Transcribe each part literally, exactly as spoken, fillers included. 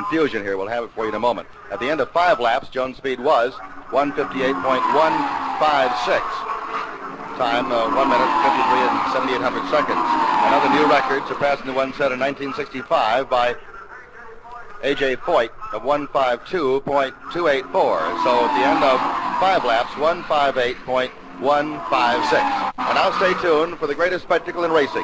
confusion here. We'll have it for you in a moment. At the end of five laps, Jones' speed was one fifty-eight point one five six. Time, uh, one minute, fifty-three and seventy-eight hundred seconds. Another new record, surpassing the one set in nineteen sixty-five by A J Foyt of one fifty-two point two eight four. So at the end of five laps, one fifty-eight point one five six. And now stay tuned for the greatest spectacle in racing.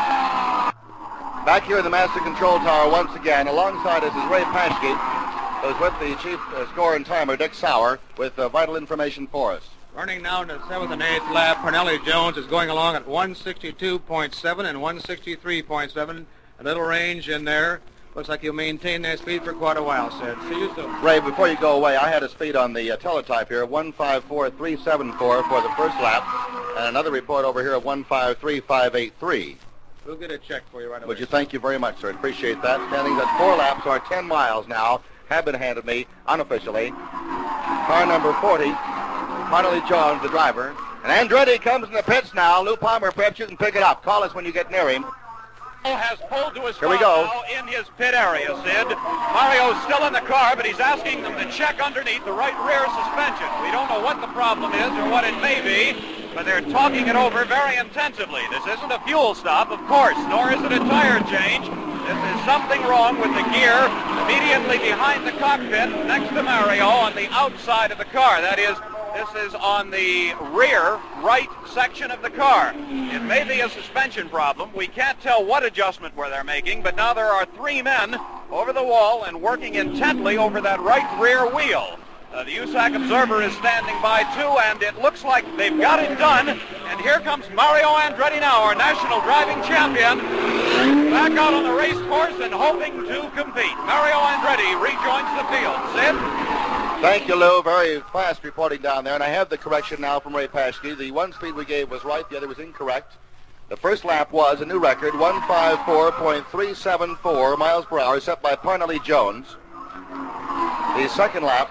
Back here in the Master Control Tower once again, alongside us is Ray Paschke, who's with the chief uh, scorer and timer, Dick Sauer, with uh, vital information for us. Running now in the seventh and eighth lap, Parnelli Jones is going along at one sixty-two point seven and one sixty-three point seven. A little range in there. Looks like you'll maintain that speed for quite a while, Sid. See you soon. Ray, before you go away, I had a speed on the uh, teletype here of one fifty-four point three seven four for the first lap, and another report over here of one fifty-three point five eight three. We'll get a check for you right away. Would you thank you very much, sir. Appreciate that. Standings at four laps or ten miles now have been handed me unofficially. Car number forty, Parnelli Jones, the driver. And Andretti comes in the pits now. Lou Palmer, perhaps you can pick it up. Call us when you get near him. Has pulled to his Here we stop go. now in his pit area, Sid. Mario's still in the car, but he's asking them to check underneath the right rear suspension. We don't know what the problem is or what it may be, but they're talking it over very intensively. This isn't a fuel stop, of course, nor is it a tire change. This is something wrong with the gear immediately behind the cockpit next to Mario on the outside of the car. That is, this is on the rear right section of the car. It may be a suspension problem. We can't tell what adjustment where they're making, but now there are three men over the wall and working intently over that right rear wheel. Uh, the U S A C observer is standing by too, and it looks like they've got it done. And here comes Mario Andretti now, our national driving champion, back out on the race course and hoping to compete. Mario Andretti rejoins the field. Sid? Thank you, Lou. Very fast reporting down there. And I have the correction now from Ray Paschke. The one speed we gave was right, the other was incorrect. The first lap was a new record, one fifty-four point three seven four miles per hour, set by Parnelli Jones. The second lap,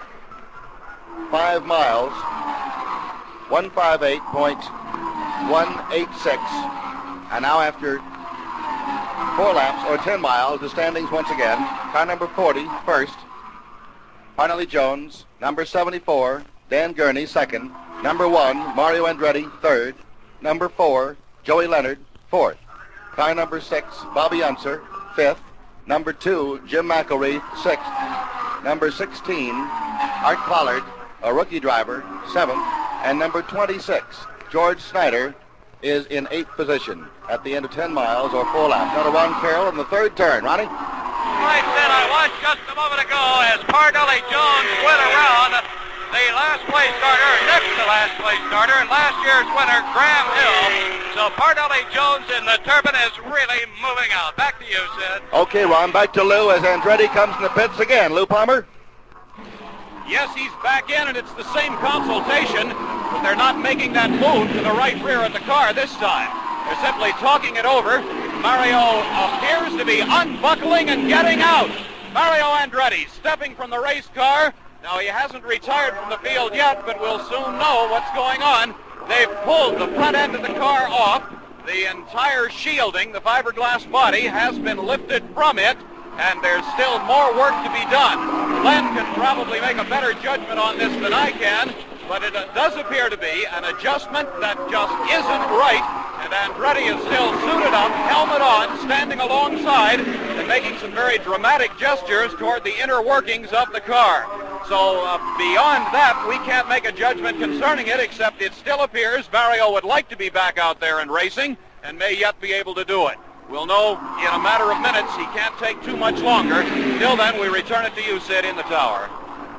five miles, one fifty-eight point one eight six. And now after four laps, or ten miles, the standings once again. Car number forty, first. Parnelli Jones, number seventy-four, Dan Gurney, second. Number one, Mario Andretti, third. Number four, Joey Leonard, fourth. Car number six, Bobby Unser, fifth. Number two, Jim McElree, sixth. Number sixteen, Art Pollard, a rookie driver, seventh. And number twenty-six, George Snyder, is in eighth position at the end of ten miles or four laps. Now to Ron Carroll in the third turn. Ronnie? Right, then I watched just a moment ago as Parnelli Jones went around the last place starter, next to last place starter, and last year's winner, Graham Hill. So Parnelli Jones in the Turbine is really moving out. Back to you, Sid. Okay, Ron, back to Lou as Andretti comes in the pits again. Lou Palmer? Yes, he's back in, and it's the same consultation, but they're not making that move to the right rear of the car this time. They're simply talking it over. Mario appears to be unbuckling and getting out. Mario Andretti stepping from the race car. Now, he hasn't retired from the field yet, but we'll soon know what's going on. They've pulled the front end of the car off. The entire shielding, the fiberglass body, has been lifted from it, and there's still more work to be done. Glenn can probably make a better judgment on this than I can, but it uh, does appear to be an adjustment that just isn't right, and Andretti is still suited up, helmet on, standing alongside, and making some very dramatic gestures toward the inner workings of the car. So uh, beyond that, we can't make a judgment concerning it, except it still appears Mario would like to be back out there and racing, and may yet be able to do it. We'll know in a matter of minutes. He can't take too much longer. Till then, we return it to you, Sid, in the tower.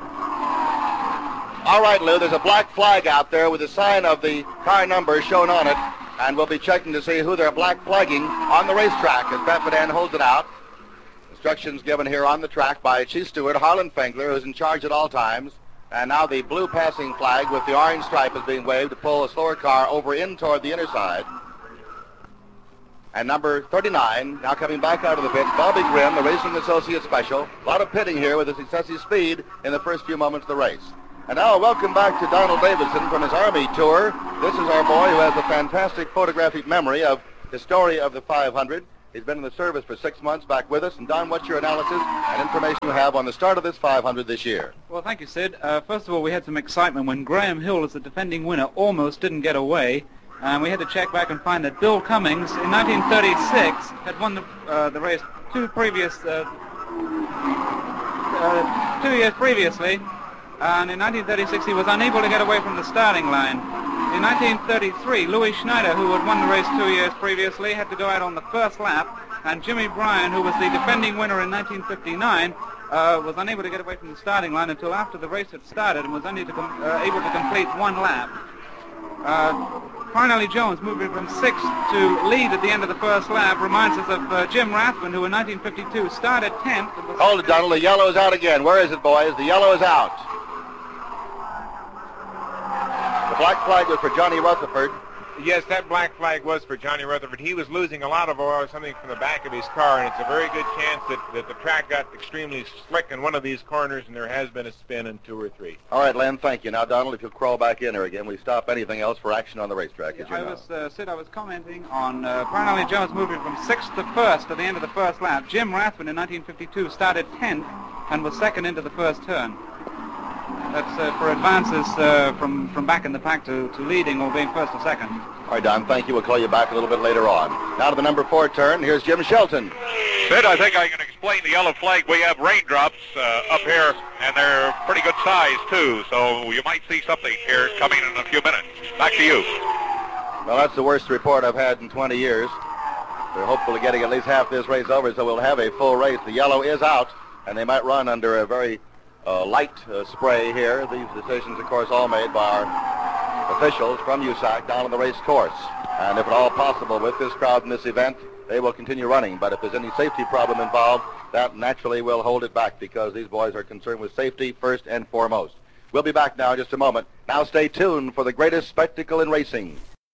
All right, Lou, there's a black flag out there with a sign of the car number shown on it, and we'll be checking to see who they're black flagging on the racetrack as Pat Badan holds it out. Instructions given here on the track by Chief Steward Harlan Fengler, who's in charge at all times. And now the blue passing flag with the orange stripe is being waved to pull a slower car over in toward the inner side. And number thirty-nine, now coming back out of the pit, Bobby Grimm, the Racing Associate Special. A lot of pitting here with his excessive speed in the first few moments of the race. And now welcome back to Donald Davidson from his Army tour. This is our boy who has a fantastic photographic memory of the story of the five hundred. He's been in the service for six months, back with us. And Don, what's your analysis and information you have on the start of this five hundred this year? Well, thank you, Sid. Uh, first of all, we had some excitement when Graham Hill, as the defending winner, almost didn't get away. And we had to check back and find that Bill Cummings, in nineteen thirty-six, had won the, uh, the race two previous, uh, uh, two years previously. And in nineteen thirty-six, he was unable to get away from the starting line. In nineteen thirty-three, Louis Schneider, who had won the race two years previously, had to go out on the first lap, and Jimmy Bryan, who was the defending winner in nineteen fifty-nine, uh, was unable to get away from the starting line until after the race had started and was only to com- uh, able to complete one lap. Uh, Parnelli Jones, moving from sixth to lead at the end of the first lap, reminds us of uh, Jim Rathman, who in nineteen fifty-two started tenth. Hold it, Donald. The yellow is out again. Where is it, boys? The yellow is out. The black flag was for Johnny Rutherford. Yes, that black flag was for Johnny Rutherford. He was losing a lot of oil or something from the back of his car, and it's a very good chance that, that the track got extremely slick in one of these corners, and there has been a spin in two or three. All right, Len, thank you. Now, Donald, if you'll crawl back in here again, we stop anything else for action on the racetrack, as you I know. was, uh, Sid, I was commenting on uh, Parnelli Jones moving from sixth to first at the end of the first lap. Jim Rathman in nineteen fifty-two started tenth and was second into the first turn. That's uh, for advances uh, from, from back in the pack to, to leading or being first or second. All right, Don, thank you. We'll call you back a little bit later on. Now to the number four turn. Here's Jim Shelton. Sid, I think I can explain the yellow flag. We have raindrops uh, up here, and they're pretty good size, too, so you might see something here coming in a few minutes. Back to you. Well, that's the worst report I've had in twenty years. We're hopeful of getting at least half this race over, so we'll have a full race. The yellow is out, and they might run under a very uh, light uh, spray here. These decisions, of course, all made by our officials from U S A C down on the race course. And if at all possible with this crowd in this event, they will continue running. But if there's any safety problem involved, that naturally will hold it back because these boys are concerned with safety first and foremost. We'll be back now in just a moment. Now stay tuned for the greatest spectacle in racing.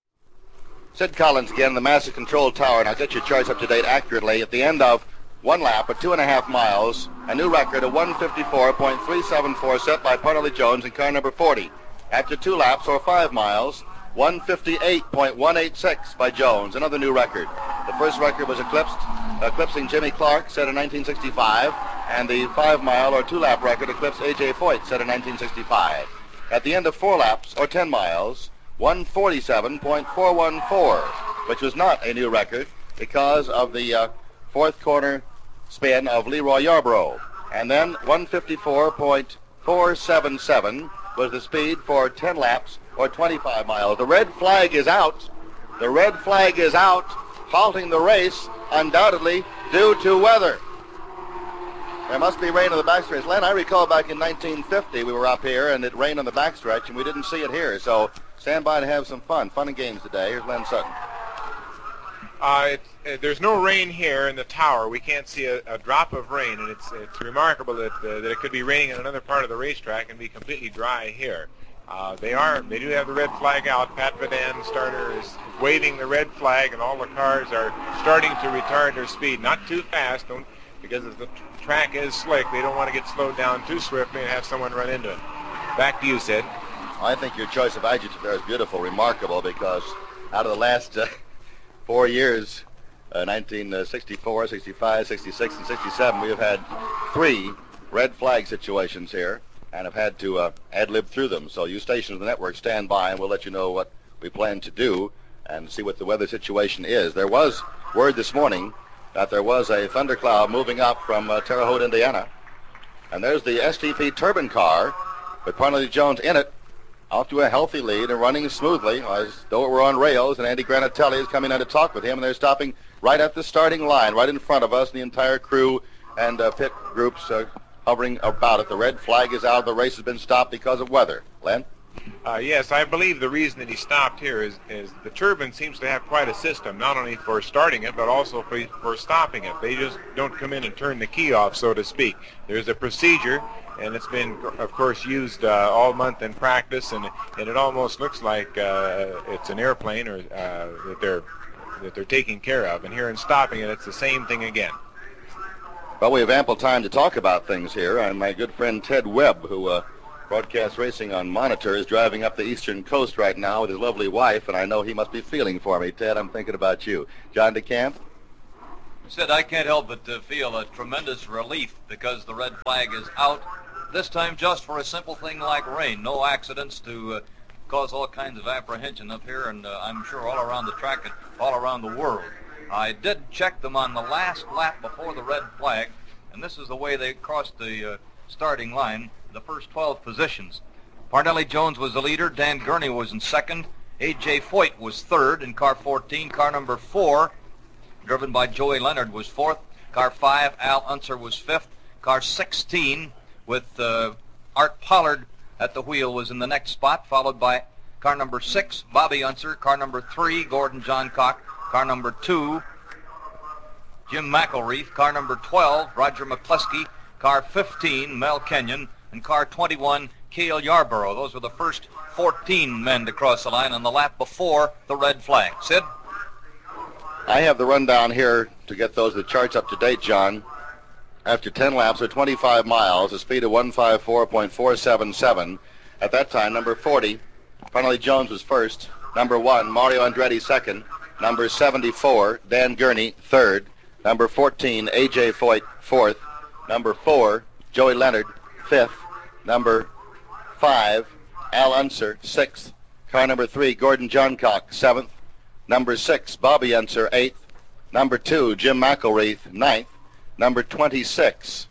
Sid Collins again, the Master Control Tower, and I'll get your charts up to date accurately. At the end of one lap at two and a half miles, a new record of one fifty-four point three seven four set by Parnelli Jones in car number forty. After two laps or five miles, one fifty-eight point one eight six by Jones, another new record. The first record was eclipsed, eclipsing Jimmy Clark, set in nineteen sixty-five, and the five-mile or two-lap record eclipsed A J Foyt, set in nineteen sixty-five. At the end of four laps or ten miles, one forty-seven point four one four, which was not a new record because of the uh, fourth corner spin of Leroy Yarborough. And then one fifty-four point four seven seven was the speed for ten laps or twenty-five miles. The red flag is out. The red flag is out, halting the race, undoubtedly due to weather. There must be rain on the backstretch. Len, I recall back in nineteen fifty we were up here and it rained on the backstretch and we didn't see it here. So stand by to have some fun. Fun and games today. Here's Len Sutton. Uh, it's, uh, there's no rain here in the tower. We can't see a, a drop of rain, and it's it's remarkable that uh, that it could be raining in another part of the racetrack and be completely dry here. Uh, they are they do have the red flag out. Pat Vadan, starter, is waving the red flag, and all the cars are starting to retard their speed. Not too fast, don't, because the track is slick. They don't want to get slowed down too swiftly and have someone run into it. Back to you, Sid. I think your choice of adjective there is beautiful, remarkable, because out of the last uh, four years, uh, nineteen sixty-four, sixty-five, sixty-six, and sixty-seven, we have had three red flag situations here and have had to uh, ad-lib through them. So you stations of the network stand by and we'll let you know what we plan to do and see what the weather situation is. There was word this morning that there was a thundercloud moving up from uh, Terre Haute, Indiana. And there's the S T P turbine car with Parnelli Jones in it, off to a healthy lead and running smoothly as though it were on rails, and Andy Granatelli is coming in to talk with him, and they're stopping right at the starting line, right in front of us, and the entire crew and uh, pit groups uh, hovering about it. The red flag is out. The race has been stopped because of weather. Len? Uh, yes, I believe the reason that he stopped here is, is the turbine seems to have quite a system, not only for starting it, but also for, for stopping it. They just don't come in and turn the key off, so to speak. There's a procedure, and it's been, of course, used uh, all month in practice, and, and it almost looks like uh, it's an airplane or uh, that they're that they're taking care of. And here in stopping it, it's the same thing again. Well, we have ample time to talk about things here. And my good friend Ted Webb, who uh, broadcasts racing on Monitor, is driving up the eastern coast right now with his lovely wife, and I know he must be feeling for me. Ted, I'm thinking about you. John DeCamp? Sid, I can't help but uh, feel a tremendous relief because the red flag is out, this time just for a simple thing like rain. No accidents to uh, cause all kinds of apprehension up here, and uh, I'm sure all around the track and all around the world. I did check them on the last lap before the red flag, and this is the way they crossed the uh, starting line, the first twelve positions. Parnelli Jones was the leader, Dan Gurney was in second, A J Foyt was third in car fourteen, car number four, driven by Joey Leonard, was fourth. Car five, Al Unser was fifth. Car sixteen, with uh, Art Pollard at the wheel, was in the next spot, followed by car number six, Bobby Unser. Car number three, Gordon Johncock. Car number two, Jim McElreath. Car number twelve, Roger McCluskey. Car fifteen, Mel Kenyon. And car twenty-one, Cale Yarborough. Those were the first fourteen men to cross the line on the lap before the red flag. Sid? I have the rundown here to get those the charts up to date, John. After ten laps or twenty-five miles, a speed of one fifty-four point four seven seven. At that time, number forty, Parnelli Jones was first. Number one, Mario Andretti second. Number seventy-four, Dan Gurney third. Number fourteen, A J Foyt fourth. Number four, Joey Leonard fifth. Number five, Al Unser sixth. Car number three, Gordon Johncock seventh. Number six, Bobby Unser eighth. Number two, Jim McElreath ninth. Number twenty-six,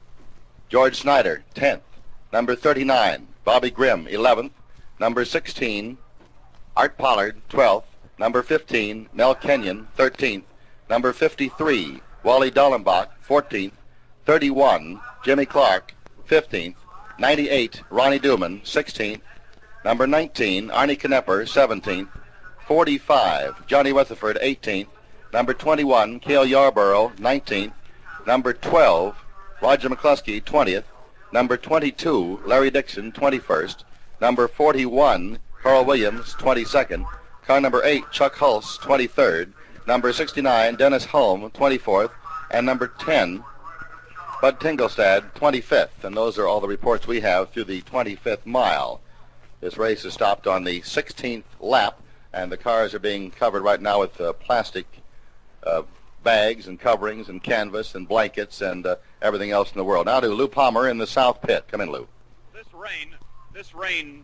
George Snyder tenth. Number thirty-nine, Bobby Grimm eleventh. Number sixteen, Art Pollard twelfth. Number fifteen, Mel Kenyon thirteenth. Number fifty-three, Wally Dallenbach fourteenth. thirty-one, Jimmy Clark fifteenth. ninety-eight, Ronnie Duman sixteenth. Number nineteen, Arnie Knepper seventeenth. forty-five, Johnny Weatherford eighteenth. Number twenty-one, Cale Yarborough nineteenth. Number twelve, Roger McCluskey twentieth. Number twenty-two, Larry Dixon twenty-first. Number forty-one, Carl Williams twenty-second. Car number eight, Chuck Hulse twenty-third. Number sixty-nine, Dennis Hulme twenty-fourth. And number ten, Bud Tingelstad twenty-fifth. And those are all the reports we have through the twenty-fifth mile. This race is stopped on the sixteenth lap, and the cars are being covered right now with uh, plastic uh, bags and coverings and canvas and blankets and uh, everything else in the world. Now to Lou Palmer in the south pit. Come in, Lou. This rain, this rain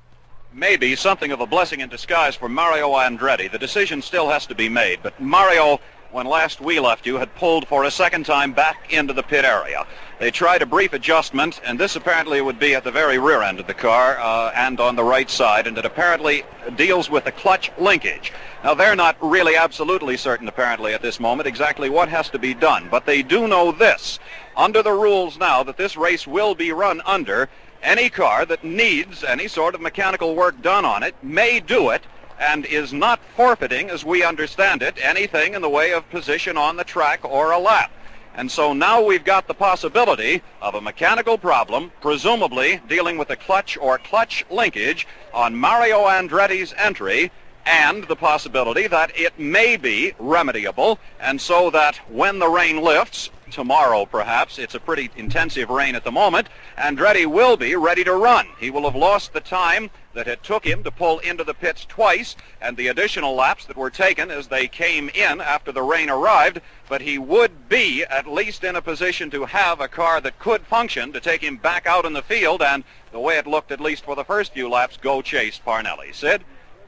may be something of a blessing in disguise for Mario Andretti. The decision still has to be made, but Mario, when last we left you, had pulled for a second time back into the pit area. They tried a brief adjustment, and this apparently would be at the very rear end of the car uh, and on the right side, and it apparently deals with the clutch linkage. Now, they're not really absolutely certain, apparently, at this moment, exactly what has to be done, but they do know this. Under the rules now that this race will be run under, any car that needs any sort of mechanical work done on it may do it, and is not forfeiting, as we understand it, anything in the way of position on the track or a lap. And so now we've got the possibility of a mechanical problem, presumably dealing with the clutch or clutch linkage on Mario Andretti's entry, and the possibility that it may be remediable, and so that when the rain lifts, tomorrow perhaps, it's a pretty intensive rain at the moment, Andretti will be ready to run. He will have lost the time that it took him to pull into the pits twice and the additional laps that were taken as they came in after the rain arrived, but he would be at least in a position to have a car that could function to take him back out in the field and, the way it looked at least for the first few laps, go chase Parnelli. Sid?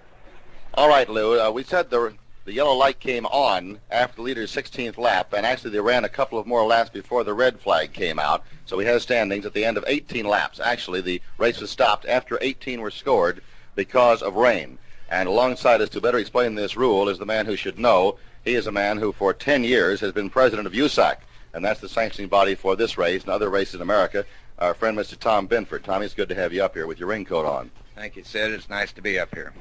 All right, Lou. Uh, we said the the yellow light came on after the leader's sixteenth lap, and actually they ran a couple of more laps before the red flag came out. So we had standings at the end of eighteen laps. Actually, the race was stopped after eighteen were scored because of rain. And alongside us to better explain this rule is the man who should know. He is a man who for ten years has been president of U S A C, and that's the sanctioning body for this race and other races in America. Our friend, Mister Tom Binford. Tommy, it's good to have you up here with your raincoat on. Thank you, Sid. It's nice to be up here.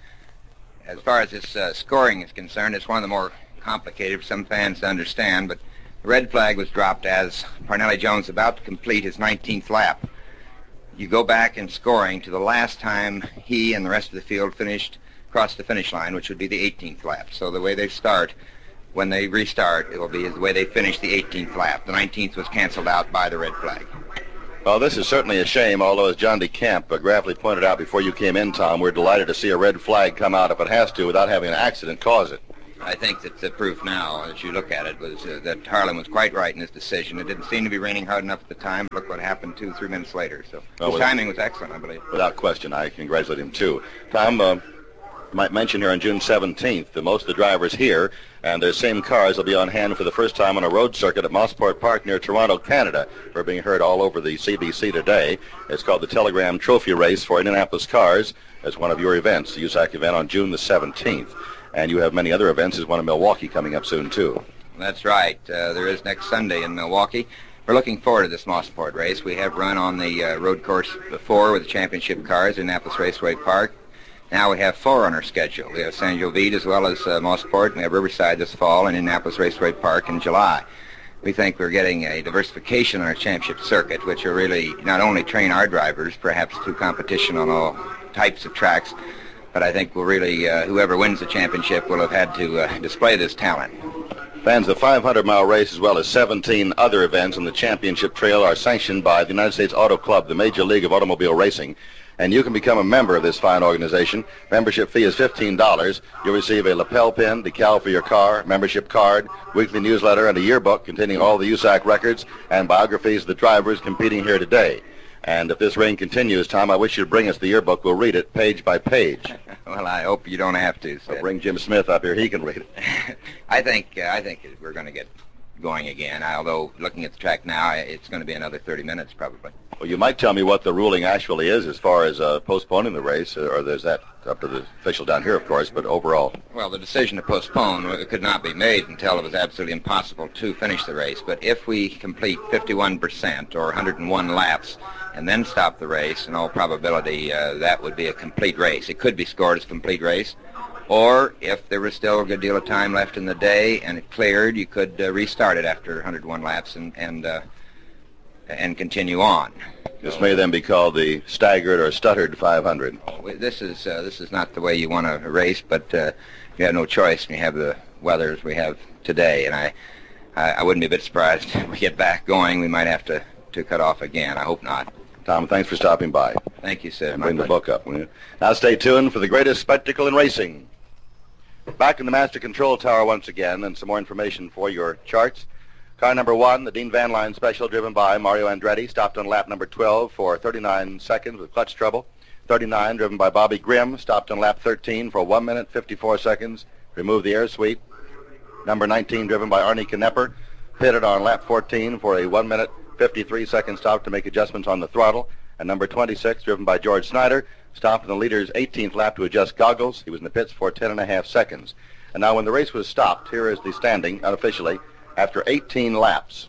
As far as this uh, scoring is concerned, it's one of the more complicated for some fans to understand, but the red flag was dropped as Parnelli Jones about to complete his nineteenth lap. You go back in scoring to the last time he and the rest of the field finished across the finish line, which would be the eighteenth lap. So the way they start, when they restart, it will be the way they finish the eighteenth lap. The nineteenth was canceled out by the red flag. Well, this is certainly a shame, although as John DeCamp uh, gravely pointed out before you came in, Tom, we're delighted to see a red flag come out if it has to without having an accident cause it. I think that the proof now, as you look at it, was uh, that Harlan was quite right in his decision. It didn't seem to be raining hard enough at the time. Look what happened two, three minutes later. So well, his timing was excellent, I believe. Without question, I congratulate him too. Tom, uh, might mention here on June seventeenth that most of the drivers here and their same cars will be on hand for the first time on a road circuit at Mossport Park near Toronto, Canada. We're being heard all over the C B C today. It's called the Telegram Trophy Race for Indianapolis Cars as one of your events, the U S A C event on June the seventeenth. And you have many other events. There's one in Milwaukee coming up soon, too. That's right. Uh, there is next Sunday in Milwaukee. We're looking forward to this Mossport race. We have run on the uh, road course before with the championship cars in Indianapolis Raceway Park. Now we have four on our schedule. We have San Jovite as well as uh, Mossport, and we have Riverside this fall and Indianapolis Raceway Park in July. We think we're getting a diversification on our championship circuit, which will really not only train our drivers, perhaps through competition on all types of tracks, but I think will really, uh, whoever wins the championship will have had to uh, display this talent. Fans, the five hundred mile race as well as seventeen other events on the championship trail are sanctioned by the United States Auto Club, the Major League of Automobile Racing. And you can become a member of this fine organization. Membership fee is fifteen dollars. You'll receive a lapel pin, decal for your car, membership card, weekly newsletter, and a yearbook containing all the U S A C records and biographies of the drivers competing here today. And if this rain continues, Tom, I wish you'd bring us the yearbook. We'll read it page by page. Well, I hope you don't have to. I'll bring Jim Smith up here. He can read it. I think uh, I think we're going to get going again, although looking at the track now, it's going to be another thirty minutes probably. Well, you might tell me what the ruling actually is as far as uh, postponing the race, or there's that up to the official down here, of course, but overall. Well, the decision to postpone could not be made until it was absolutely impossible to finish the race. But if we complete fifty-one percent or one hundred one laps and then stop the race, in all probability, uh, that would be a complete race. It could be scored as a complete race. Or if there was still a good deal of time left in the day and it cleared, you could uh, restart it after one hundred one laps and and uh, and continue on. This may then be called the staggered or stuttered five hundred. This is uh, this is not the way you want to race, but uh, you have no choice when you have the weather as we have today. And I, I, I wouldn't be a bit surprised if we get back going. We might have to, to cut off again. I hope not. Tom, thanks for stopping by. Thank you, sir. And bring the book up, will you? Now stay tuned for the greatest spectacle in racing. Back in the Master Control Tower once again, and some more information for your charts. Car number one, the Dean Van Line Special, driven by Mario Andretti, stopped on lap number twelve for thirty-nine seconds with clutch trouble. thirty-nine, driven by Bobby Grimm, stopped on lap thirteen for one minute, fifty-four seconds, removed the air sweep. Number nineteen, driven by Arnie Knepper, pitted on lap fourteen for a one minute, fifty-three second stop to make adjustments on the throttle. And number twenty-six, driven by George Snyder, stopped in the leader's eighteenth lap to adjust goggles. He was in the pits for ten and a half seconds. And now when the race was stopped, here is the standing, unofficially, after eighteen laps.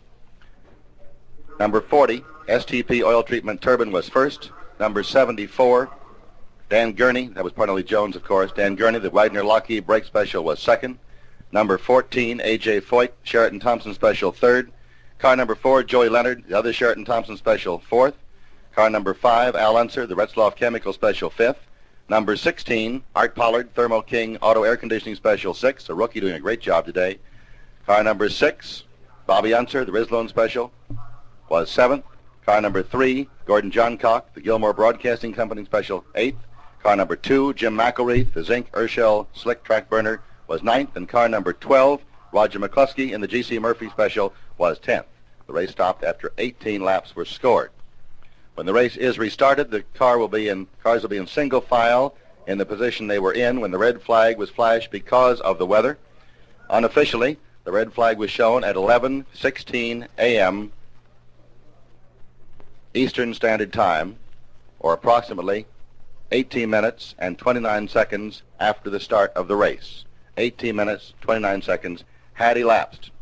Number forty, S T P Oil Treatment Turbine was first. Number seventy-four, Dan Gurney, that was Parnelli Jones, of course. Dan Gurney, the Widener Lockheed Brake Special, was second. Number fourteen, A J Foyt, Sheraton Thompson Special, third. Car number four, Joey Leonard, the other Sheraton Thompson Special, fourth. Car number five, Al Unser, the Retzloff Chemical Special, fifth. Number sixteen, Art Pollard, Thermo King Auto Air Conditioning Special, sixth. A rookie doing a great job today. Car number six, Bobby Unser, the Rislone Special, was seventh. Car number three, Gordon Johncock, the Gilmore Broadcasting Company Special, eighth. Car number two, Jim McElreath, the Zink Urshel Slick Track Burner, was ninth. And car number twelve, Roger McCluskey in the G C Murphy Special, was tenth. The race stopped after eighteen laps were scored. When the race is restarted, the car will be in, cars will be in single file in the position they were in when the red flag was flashed because of the weather. Unofficially, the red flag was shown at eleven sixteen a m Eastern Standard Time, or approximately eighteen minutes and twenty-nine seconds after the start of the race. eighteen minutes, twenty-nine seconds had elapsed.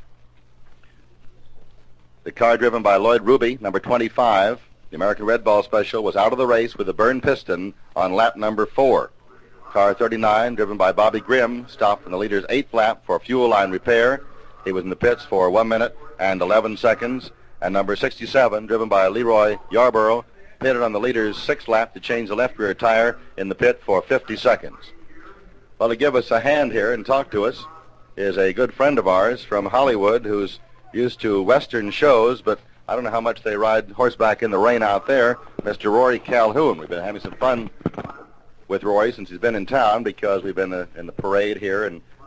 The car driven by Lloyd Ruby, number twenty-five, the American Red Ball Special, was out of the race with a burned piston on lap number four. Car thirty-nine, driven by Bobby Grimm, stopped in the leader's eighth lap for fuel line repair. He was in the pits for one minute and eleven seconds. And number sixty-seven, driven by Leroy Yarborough, pitted on the leader's sixth lap to change the left rear tire in the pit for fifty seconds. Well, to give us a hand here and talk to us is a good friend of ours from Hollywood who's used to Western shows, but I don't know how much they ride horseback in the rain out there, Mister Rory Calhoun. We've been having some fun with Rory since he's been in town because we've been uh, in the parade here and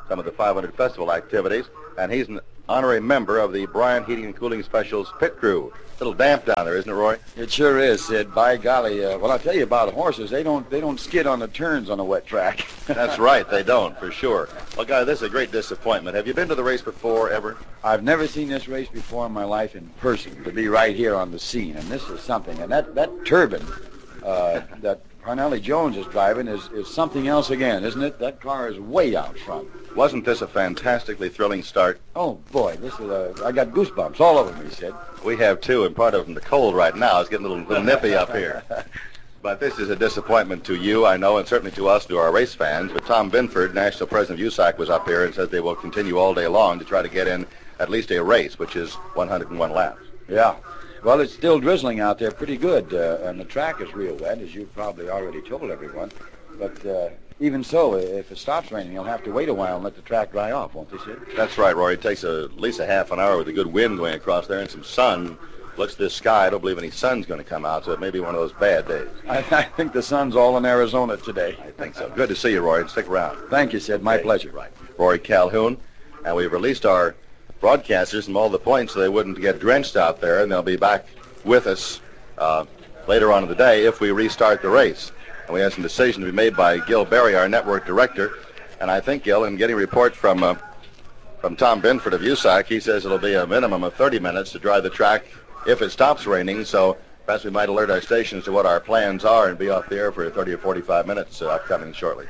some of the five hundred festival activities, and he's an honorary member of the Bryant Heating and Cooling Specials pit crew. A little damp down there, isn't it, Roy? It sure is, Sid. By golly, uh, well, I'll tell you about horses. They don't they don't skid on the turns on a wet track. That's right, they don't, for sure. Well, guys, this is a great disappointment. Have you been to the race before, ever? I've never seen this race before in my life in person, to be right here on the scene, and this is something. And that, that turbine uh, that Parnelli Jones is driving is, is something else again, isn't it? That car is way out front. Wasn't this a fantastically thrilling start? Oh, boy, this is a... I got goosebumps all over me, Sid. We have, too, and part of them, the cold right now. It's getting a little, little nippy up here. But this is a disappointment to you, I know, and certainly to us, to our race fans. But Tom Binford, National President of U S A C, was up here and says they will continue all day long to try to get in at least a race, which is one hundred one laps. Yeah. Well, it's still drizzling out there pretty good, uh, and the track is real wet, as you've probably already told everyone. But uh, even so, if it stops raining, you'll have to wait a while and let the track dry off, won't they, Sid? That's right, Rory. It takes a, at least a half an hour with a good wind going across there and some sun. Looks at this sky. I don't believe any sun's going to come out, so it may be one of those bad days. I, I think the sun's all in Arizona today. I think so. Good to see you, Rory. Stick around. Thank you, Sid. My okay. pleasure. Right. Rory Calhoun, and we've released our broadcasters from all the points so they wouldn't get drenched out there, and they'll be back with us uh, later on in the day if we restart the race. And we have some decisions to be made by Gil Berry, our network director. And I think, Gil, in getting reports from uh, from Tom Binford of U S A C, he says it'll be a minimum of thirty minutes to dry the track if it stops raining. So perhaps we might alert our stations to what our plans are and be off the air for thirty or forty-five minutes uh, upcoming shortly.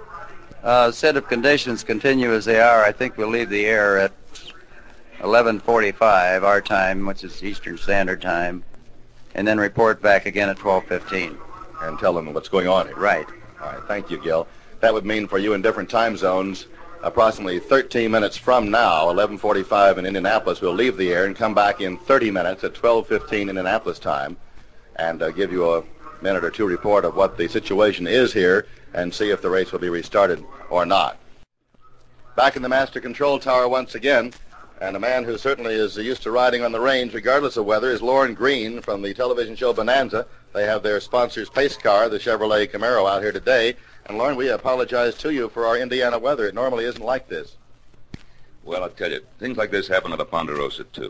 Uh, said if conditions continue as they are, I think we'll leave the air at eleven forty-five our time, which is Eastern Standard Time, and then report back again at twelve fifteen. And tell them what's going on here. Right. All right, thank you, Gil. That would mean for you in different time zones, approximately thirteen minutes from now, eleven forty-five in Indianapolis, we'll leave the air and come back in thirty minutes at twelve fifteen Indianapolis time and uh, give you a minute or two report of what the situation is here and see if the race will be restarted or not. Back in the master control tower once again, and a man who certainly is used to riding on the range regardless of weather is Lauren Green from the television show Bonanza. They have their sponsor's pace car, the Chevrolet Camaro, out here today. And Lauren, we apologize to you for our Indiana weather. It normally isn't like this. Well, I'll tell you, things like this happen at the Ponderosa, too.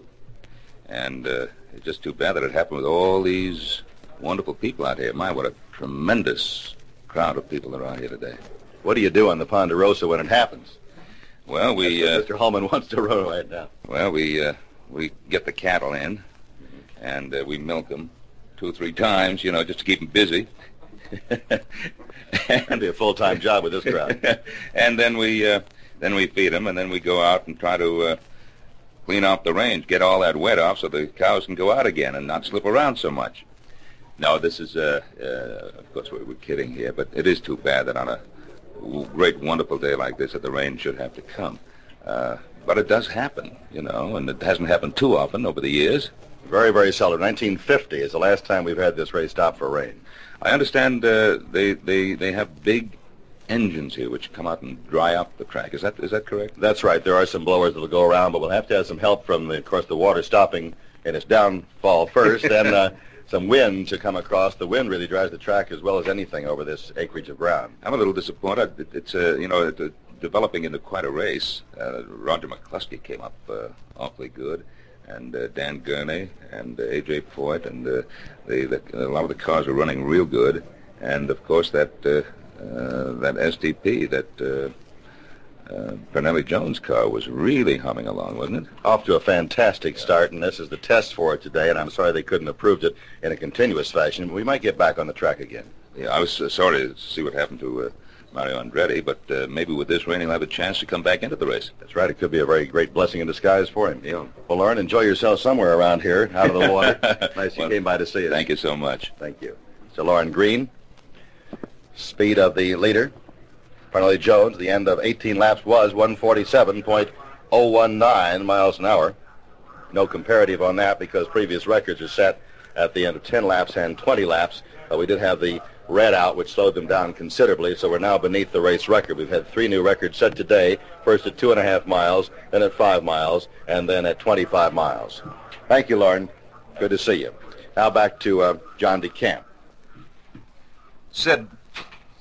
And uh, it's just too bad that it happened with all these wonderful people out here. My, what a tremendous crowd of people that are out here today. What do you do on the Ponderosa when it happens? Well, we... Uh, Mister Holman wants to roll right now. Well, we uh, we get the cattle in, and uh, we milk them two or three times, you know, just to keep them busy. That'd be a full-time job with this crowd. And then we uh, then we feed them, and then we go out and try to uh, clean off the range, get all that wet off so the cows can go out again and not slip around so much. No, this is, uh, uh, of course, we're, we're kidding here, but it is too bad that on a great, wonderful day like this that the rain should have to come. Uh, but it does happen, you know, and it hasn't happened too often over the years. Very, very seldom. nineteen fifty is the last time we've had this race stop for rain. I understand uh, they, they they have big engines here which come out and dry up the track. Is that is that correct? That's right. There are some blowers that will go around, but we'll have to have some help from, the, of course, the water stopping in its downfall first, and uh, some wind to come across. The wind really dries the track as well as anything over this acreage of ground. I'm a little disappointed. It, it's, uh, you know, it, uh, developing into quite a race. Uh, Roger McCluskey came up uh, awfully good. And uh, Dan Gurney and uh, A J Foyt, and uh, they, the, a lot of the cars were running real good. And, of course, that uh, uh, that S T P, that uh, uh, Parnelli Jones car was really humming along, wasn't it? Off to a fantastic start, and this is the test for it today, and I'm sorry they couldn't have proved it in a continuous fashion. We might get back on the track again. Yeah, I was uh, sorry to see what happened to uh, Mario Andretti, but uh, maybe with this rain he'll have a chance to come back into the race. That's right. It could be a very great blessing in disguise for him. Yeah. Well, Lauren, enjoy yourself somewhere around here, out of the water. Nice well, you came by to see us. Thank you so much. Thank you. So Lauren Green, speed of the leader, Parnelli Jones, the end of eighteen laps was one forty-seven point oh one nine miles an hour. No comparative on that because previous records are set at the end of ten laps and twenty laps. But we did have the red out, which slowed them down considerably, so we're now beneath the race record. We've had three new records set today, first at two and a half miles, then at five miles, and then at twenty-five miles. Thank you, Lauren. Good to see you. Now back to uh, John DeCamp. Sid,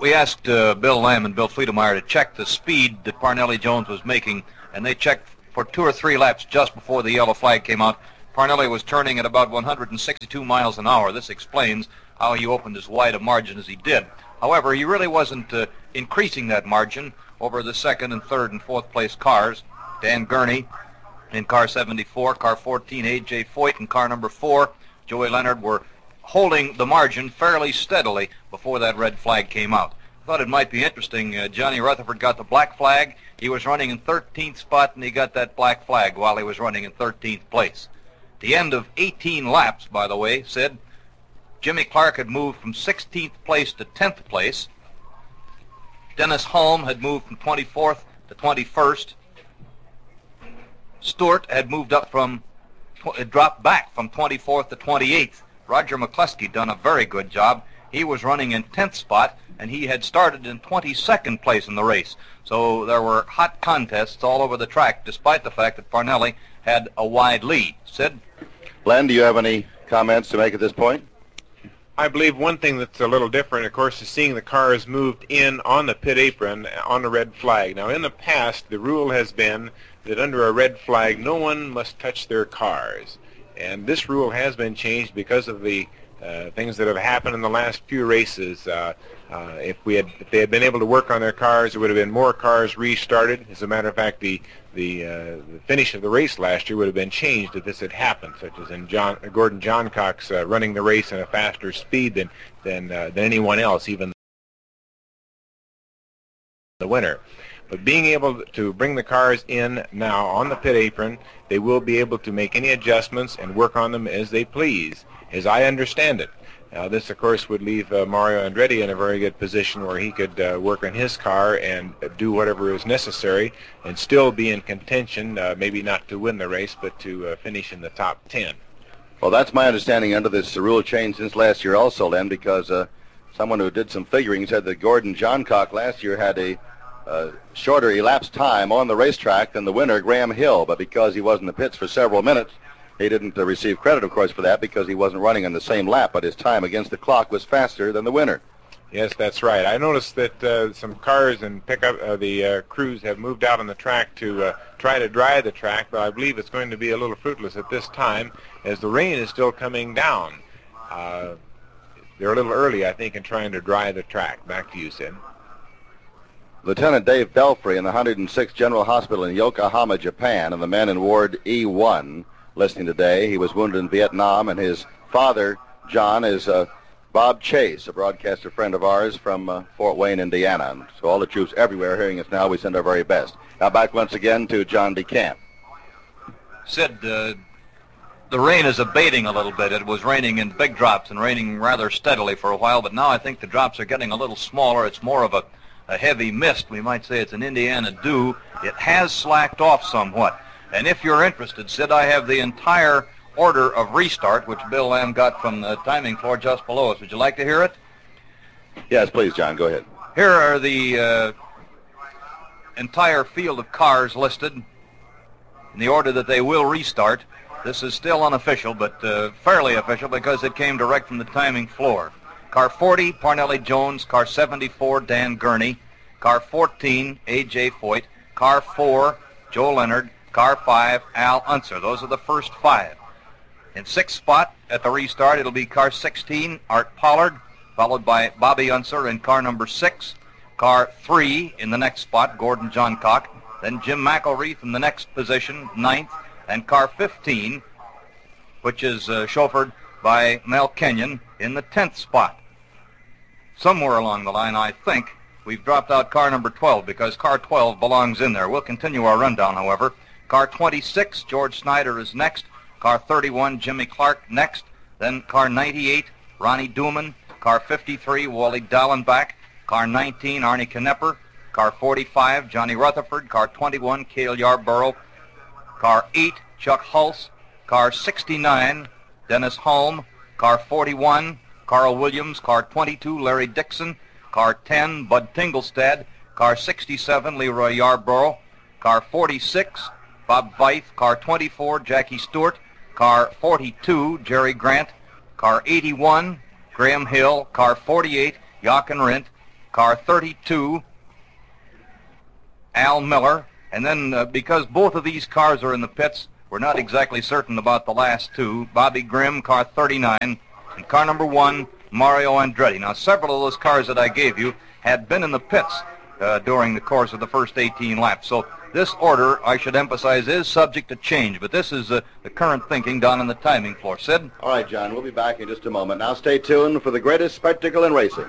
we asked uh, Bill Lamb and Bill Fleetemeyer to check the speed that Parnelli Jones was making, and they checked for two or three laps just before the yellow flag came out. Parnelli was turning at about one hundred sixty-two miles an hour. This explains how he opened as wide a margin as he did. However, he really wasn't uh, increasing that margin over the second and third and fourth place cars. Dan Gurney in car seventy-four, car fourteen, A J Foyt in car number four, Joey Leonard were holding the margin fairly steadily before that red flag came out. I thought it might be interesting. Uh, Johnny Rutherford got the black flag. He was running in thirteenth spot, and he got that black flag while he was running in thirteenth place. At the end of eighteen laps, by the way, Sid, Jimmy Clark had moved from sixteenth place to tenth place. Dennis Hulme had moved from twenty-fourth to twenty-first. Stewart had moved up from, had dropped back from twenty-fourth to twenty-eighth. Roger McCluskey done a very good job. He was running in tenth spot, and he had started in twenty-second place in the race. So there were hot contests all over the track, despite the fact that Parnelli had a wide lead. Sid? Len, do you have any comments to make at this point? I believe one thing that's a little different, of course, is seeing the cars moved in on the pit apron on the red flag. Now, in the past, the rule has been that under a red flag, no one must touch their cars. And this rule has been changed because of the uh, things that have happened in the last few races. Uh, uh, if we had, if they had been able to work on their cars, there would have been more cars restarted. As a matter of fact, the the, uh, the finish of the race last year would have been changed if this had happened, such as in John, Gordon Johncock's uh, running the race in a faster speed than than uh, than anyone else, even the winner. But being able to bring the cars in now on the pit apron, they will be able to make any adjustments and work on them as they please, as I understand it. Now, this, of course, would leave uh, Mario Andretti in a very good position where he could uh, work on his car and uh, do whatever is necessary and still be in contention, uh, maybe not to win the race, but to uh, finish in the top ten. Well, that's my understanding under this uh, rule change since last year also, Len, because uh, someone who did some figuring said that Gordon Johncock last year had a uh, shorter elapsed time on the racetrack than the winner, Graham Hill, but because he was in the pits for several minutes, he didn't uh, receive credit, of course, for that because he wasn't running on the same lap, but his time against the clock was faster than the winner. Yes, that's right. I noticed that uh, some cars and pickup uh, the uh, crews have moved out on the track to uh, try to dry the track, but I believe it's going to be a little fruitless at this time as the rain is still coming down. Uh, they're a little early, I think, in trying to dry the track. Back to you, Sid. Lieutenant Dave Belfry in the one hundred sixth General Hospital in Yokohama, Japan, and the men in Ward E one listening today. He was wounded in Vietnam, and his father, John, is uh, Bob Chase, a broadcaster friend of ours from uh, Fort Wayne, Indiana. And so all the troops everywhere hearing us now, we send our very best. Now back once again to John DeCamp. Sid, uh, the rain is abating a little bit. It was raining in big drops and raining rather steadily for a while, but now I think the drops are getting a little smaller. It's more of a, a heavy mist. We might say it's an Indiana dew. It has slacked off somewhat. And if you're interested, Sid, I have the entire order of restart, which Bill Lamb got from the timing floor just below us. Would you like to hear it? Yes, please, John. Go ahead. Here are the uh, entire field of cars listed in the order that they will restart. This is still unofficial, but uh, fairly official because it came direct from the timing floor. Car forty, Parnelli Jones. Car seventy-four, Dan Gurney. Car fourteen, A J Foyt. Car four, Joe Leonard. Car five, Al Unser. Those are the first five. In sixth spot at the restart, it'll be car sixteen, Art Pollard, followed by Bobby Unser in car number six. Car three in the next spot, Gordon Johncock. Then Jim McElreath in the next position, ninth. And car fifteen, which is uh, chauffeured by Mel Kenyon, in the tenth spot. Somewhere along the line, I think, we've dropped out car number twelve because car twelve belongs in there. We'll continue our rundown, however. Car twenty-six, George Snyder is next. Car thirty-one, Jimmy Clark next. Then car ninety-eight, Ronnie Duman. Car fifty-three, Wally Dallenbach. Car nineteen, Arnie Knepper. Car forty-five, Johnny Rutherford. Car twenty-one, Cale Yarborough. Car eight, Chuck Hulse. Car sixty-nine, Dennis Hulme. Car forty-one, Carl Williams. Car twenty-two, Larry Dixon. Car ten, Bud Tingelstad. Car sixty-seven, Leroy Yarborough. Car forty-six, Bob Veith. Car twenty-four, Jackie Stewart. Car forty-two, Jerry Grant. Car eighty-one, Graham Hill. Car forty-eight, Jochen Rindt. car thirty-two, Al Miller. And then uh, because both of these cars are in the pits, we're not exactly certain about the last two. Bobby Grimm, car thirty-nine, and car number one, Mario Andretti. Now, several of those cars that I gave you had been in the pits uh, during the course of the first eighteen laps. So this order, I should emphasize, is subject to change, but this is uh, the current thinking down on the timing floor. Sid? All right, John, we'll be back in just a moment. Now stay tuned for the greatest spectacle in racing.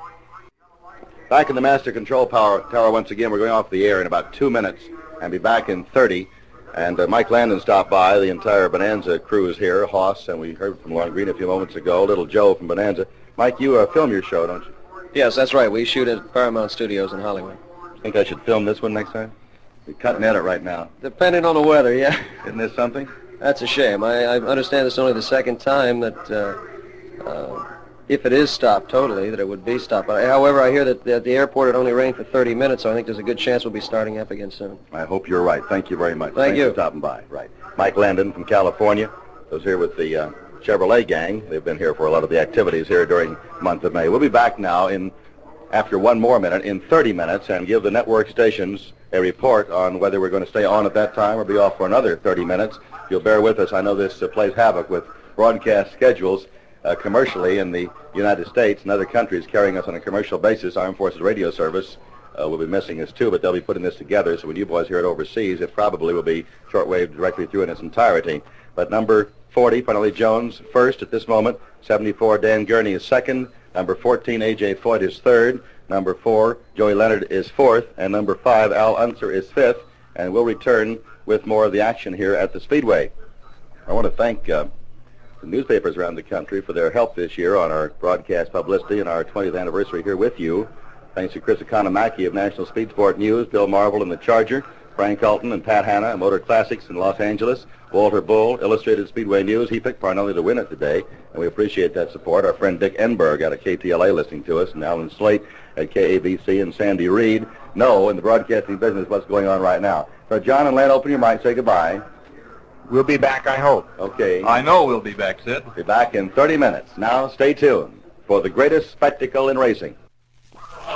Back in the Master Control Power Tower once again. We're going off the air in about two minutes and be back in thirty. And uh, Mike Landon stopped by. The entire Bonanza crew is here, Hoss, and we heard from Lon Green a few moments ago, Little Joe from Bonanza. Mike, you uh, film your show, don't you? Yes, that's right. We shoot at Paramount Studios in Hollywood. Think I should film this one next time? We're cutting at it right now. Depending on the weather, yeah. Isn't this something? That's a shame. I, I understand it's only the second time that, uh, uh, if it is stopped totally, that it would be stopped. But, however, I hear that at the airport it only rained for thirty minutes, so I think there's a good chance we'll be starting up again soon. I hope you're right. Thank you very much. Thank Thanks you. for stopping by. Right. Mike Landon from California was here with the uh, Chevrolet gang. They've been here for a lot of the activities here during the month of May. We'll be back now in after one more minute, in thirty minutes, and give the network stations a report on whether we're going to stay on at that time or be off for another thirty minutes. If you'll bear with us, I know this uh, plays havoc with broadcast schedules uh, commercially in the United States and other countries carrying us on a commercial basis. Armed Forces Radio Service uh, will be missing us too, but they'll be putting this together, so when you boys hear it overseas, it probably will be shortwave directly through in its entirety. But number forty, Parnelli Jones, first at this moment. seventy-four, Dan Gurney is second. Number fourteen, A J Foyt is third. Number four, Joey Leonard is fourth. And number five, Al Unser is fifth. And we'll return with more of the action here at the Speedway. I want to thank uh, the newspapers around the country for their help this year on our broadcast publicity and our twentieth anniversary here with you. Thanks to Chris Economaki of National Speed Sport News, Bill Marvel in the Charger, Frank Alton and Pat Hanna of Motor Classics in Los Angeles, Walter Bull, Illustrated Speedway News. He picked Parnelli to win it today, and we appreciate that support. Our friend Dick Enberg out of K T L A listening to us, and Alan Slate at K A B C, and Sandy Reed know in the broadcasting business what's going on right now. So, John and Len, open your mic, say goodbye. We'll be back, I hope. Okay. I know we'll be back, Sid. Be back in thirty minutes. Now, stay tuned for the greatest spectacle in racing.